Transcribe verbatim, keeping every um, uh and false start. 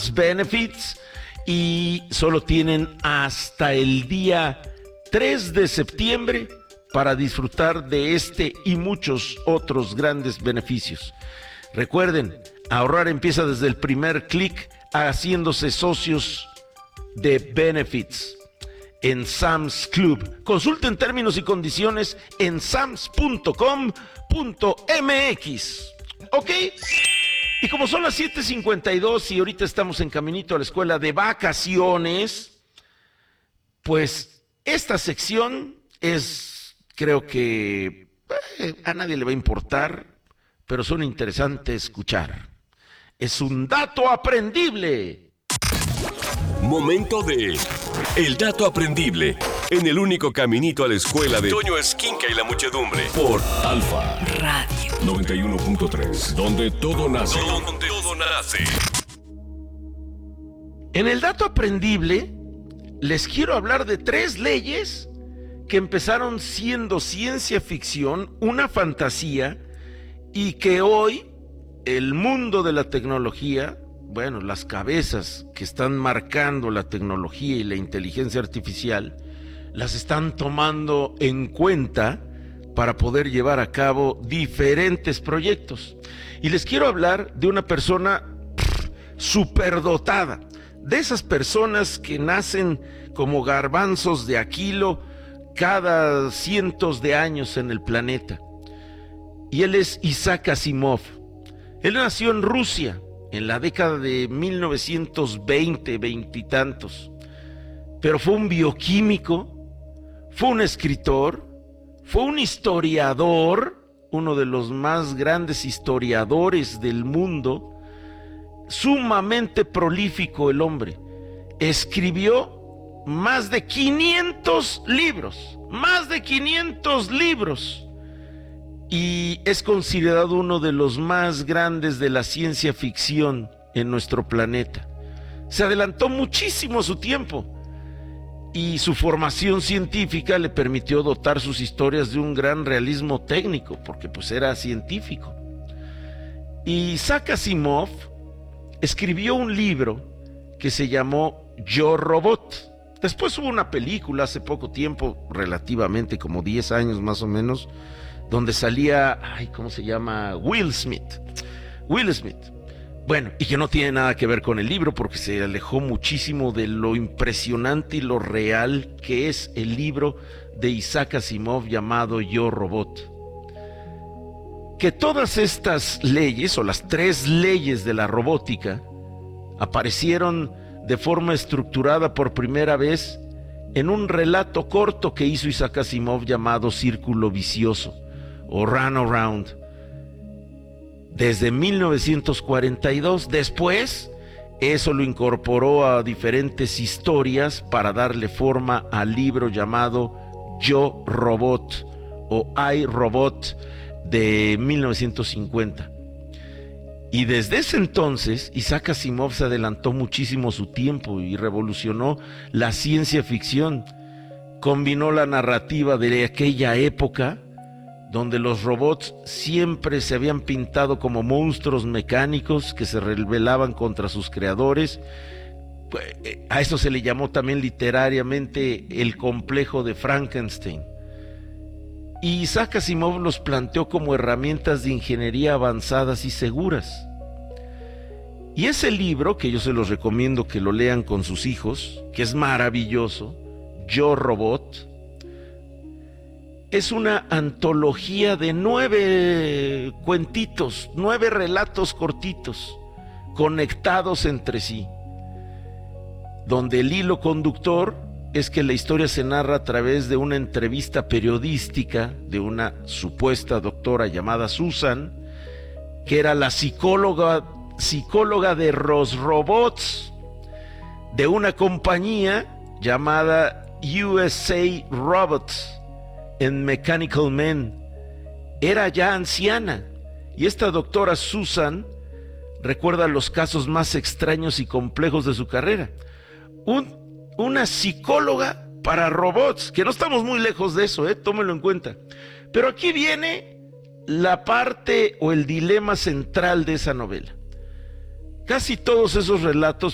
Sam's Benefits y solo tienen hasta el día tres de septiembre para disfrutar de este y muchos otros grandes beneficios. Recuerden, ahorrar empieza desde el primer clic haciéndose socios de Benefits en Sam's Club. Consulten términos y condiciones en sams punto com punto m x. ¿Ok? Y como son las siete cincuenta y dos y ahorita estamos en caminito a la escuela de vacaciones, pues esta sección es, creo que eh, a nadie le va a importar, pero son interesantes escuchar. Es un dato aprendible. Momento de El Dato Aprendible, en el único caminito a la escuela de Toño Esquinca y la muchedumbre, por Alfa Radio noventa y uno punto tres, donde todo nace. Donde todo nace. En el dato aprendible, les quiero hablar de tres leyes que empezaron siendo ciencia ficción, una fantasía, y que hoy el mundo de la tecnología, bueno, las cabezas que están marcando la tecnología y la inteligencia artificial, las están tomando en cuenta para poder llevar a cabo diferentes proyectos. Y les quiero hablar de una persona superdotada, de esas personas que nacen como garbanzos de Aquilo cada cientos de años en el planeta. Y él es Isaac Asimov. Él nació en Rusia en la década de mil novecientos veinte, veintitantos, pero fue un bioquímico, fue un escritor, fue un historiador, uno de los más grandes historiadores del mundo, sumamente prolífico el hombre. Escribió más de quinientos libros, más de quinientos libros, y es considerado uno de los más grandes de la ciencia ficción en nuestro planeta. Se adelantó muchísimo a su tiempo y su formación científica le permitió dotar sus historias de un gran realismo técnico, porque pues era científico. Y Isaac Asimov escribió un libro que se llamó Yo, Robot. Después hubo una película hace poco tiempo, relativamente como diez años más o menos, donde salía, ay, ¿cómo se llama? Will Smith. Will Smith. Bueno, y que no tiene nada que ver con el libro porque se alejó muchísimo de lo impresionante y lo real que es el libro de Isaac Asimov llamado Yo, Robot. Que todas estas leyes, o las tres leyes de la robótica, aparecieron de forma estructurada por primera vez en un relato corto que hizo Isaac Asimov llamado Círculo Vicioso, o Run Around, desde mil novecientos cuarenta y dos. Después, eso lo incorporó a diferentes historias para darle forma al libro llamado Yo, Robot, o I, Robot, de mil novecientos cincuenta. Y desde ese entonces, Isaac Asimov se adelantó muchísimo su tiempo y revolucionó la ciencia ficción. Combinó la narrativa de aquella época, donde los robots siempre se habían pintado como monstruos mecánicos que se rebelaban contra sus creadores. A eso se le llamó también literariamente el complejo de Frankenstein. Y Isaac Asimov los planteó como herramientas de ingeniería avanzadas y seguras. Y ese libro, que yo se los recomiendo que lo lean con sus hijos, que es maravilloso, Yo, Robot, es una antología de nueve cuentitos, nueve relatos cortitos, conectados entre sí, donde el hilo conductor es que la historia se narra a través de una entrevista periodística de una supuesta doctora llamada Susan, que era la psicóloga, psicóloga de los robots de una compañía llamada U S A Robots en Mechanical Man. Era ya anciana, y esta doctora Susan recuerda los casos más extraños y complejos de su carrera. Un Una psicóloga para robots, que no estamos muy lejos de eso, ¿eh? Tómenlo en cuenta. Pero aquí viene la parte o el dilema central de esa novela. Casi todos esos relatos